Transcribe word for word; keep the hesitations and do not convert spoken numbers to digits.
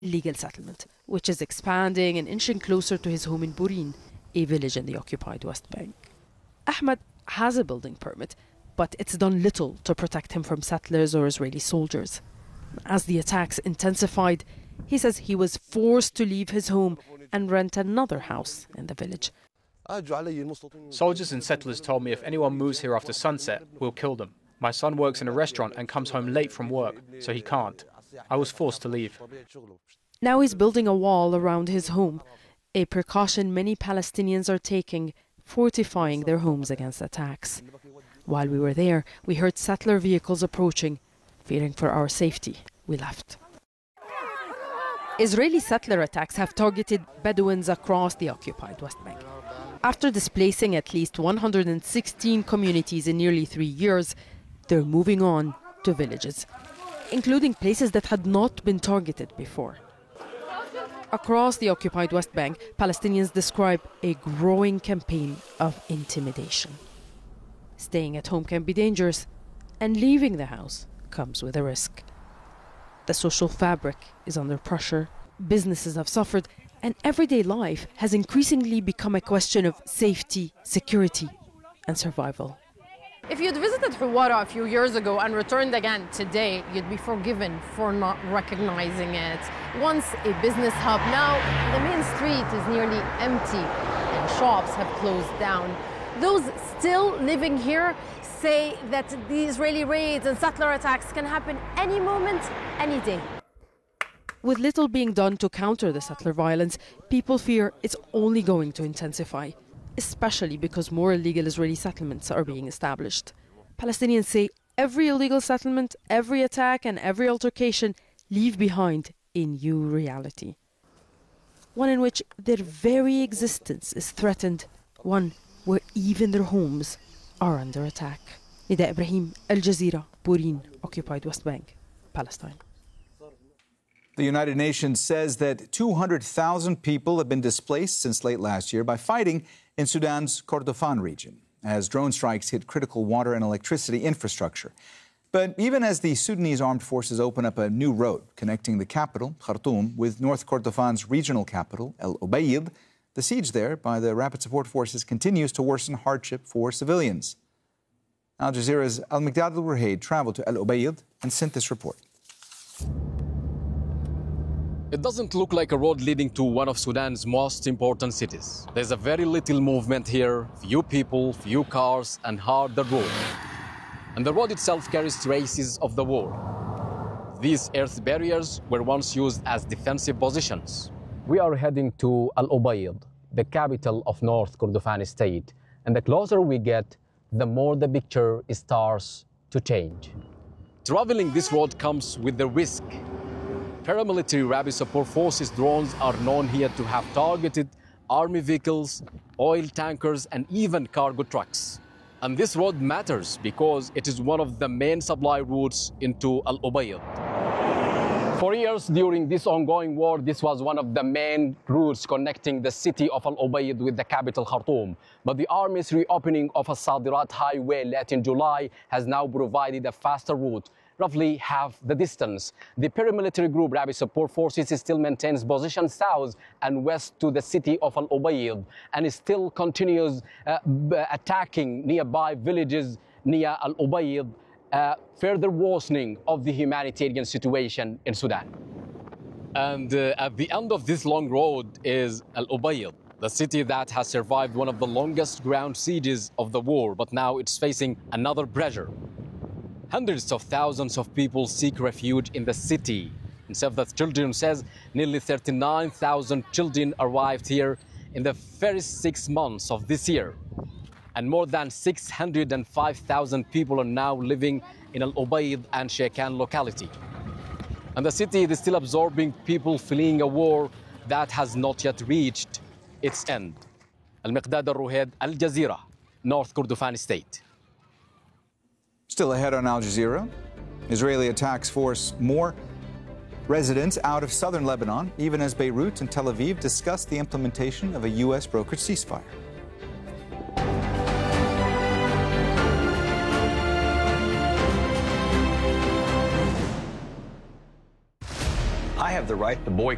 illegal settlement, which is expanding and inching closer to his home in Burin, a village in the occupied West Bank. Ahmed has a building permit, but it's done little to protect him from settlers or Israeli soldiers. As the attacks intensified, he says he was forced to leave his home and rent another house in the village. Soldiers and settlers told me if anyone moves here after sunset, we'll kill them. My son works in a restaurant and comes home late from work, so he can't. I was forced to leave. Now he's building a wall around his home, a precaution many Palestinians are taking, fortifying their homes against attacks. While we were there, we heard settler vehicles approaching. Fearing for our safety, we left. Israeli settler attacks have targeted Bedouins across the occupied West Bank. After displacing at least one hundred sixteen communities in nearly three years, they're moving on to villages, including places that had not been targeted before. Across the occupied West Bank, Palestinians describe a growing campaign of intimidation. Staying at home can be dangerous, and leaving the house comes with a risk. The social fabric is under pressure, businesses have suffered, and everyday life has increasingly become a question of safety, security, and survival. If you'd visited Hawara a few years ago and returned again today, you'd be forgiven for not recognizing it. Once a business hub, now the main street is nearly empty and shops have closed down. Those still living here say that the Israeli raids and settler attacks can happen any moment, any day. With little being done to counter the settler violence, people fear it's only going to intensify, especially because more illegal Israeli settlements are being established. Palestinians say every illegal settlement, every attack and every altercation leave behind a new reality. One in which their very existence is threatened, one where even their homes are under attack. Nida Ibrahim, Al Jazeera, Burin, occupied West Bank, Palestine. The United Nations says that two hundred thousand people have been displaced since late last year by fighting in Sudan's Kordofan region, as drone strikes hit critical water and electricity infrastructure. But even as the Sudanese armed forces open up a new road connecting the capital, Khartoum, with North Kordofan's regional capital, El Obeid, the siege there by the Rapid Support Forces continues to worsen hardship for civilians. Al Jazeera's Al-Miqdad Al-Ruhaid traveled to El Obeid and sent this report. It doesn't look like a road leading to one of Sudan's most important cities. There's a very little movement here, few people, few cars, and hard the road. And the road itself carries traces of the war. These earth barriers were once used as defensive positions. We are heading to Al Obeid, the capital of North Kordofan state. And the closer we get, the more the picture starts to change. Traveling this road comes with the risk. Paramilitary Rapid Support Forces drones are known here to have targeted army vehicles, oil tankers, and even cargo trucks. And this road matters because it is one of the main supply routes into Al Obeid. For years during this ongoing war, this was one of the main routes connecting the city of Al Obeid with the capital Khartoum. But the army's reopening of a Sadirat highway late in July has now provided a faster route, roughly half the distance. The paramilitary group Rapid Support Forces still maintains position south and west to the city of Al Obeid and still continues uh, attacking nearby villages near Al Obeid, uh, further worsening of the humanitarian situation in Sudan. And uh, at the end of this long road is Al Obeid, the city that has survived one of the longest ground sieges of the war, but now it's facing another pressure. Hundreds of thousands of people seek refuge in the city. And Save the Children says nearly thirty-nine thousand children arrived here in the first six months of this year. And more than six hundred five thousand people are now living in Al Obeid and Shekan locality. And the city is still absorbing people fleeing a war that has not yet reached its end. Al-Miqdad Al-Ruhaid, Al Jazeera, North Kordofan state. Still ahead on Al Jazeera, Israeli attacks force more residents out of southern Lebanon, even as Beirut and Tel Aviv discuss the implementation of a U S brokered ceasefire. I have the right to boycott